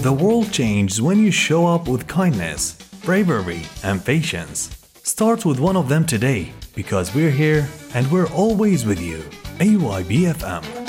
The world changes when you show up with kindness, bravery, and patience. Start with one of them today because we're here and we're always with you. AYB FM.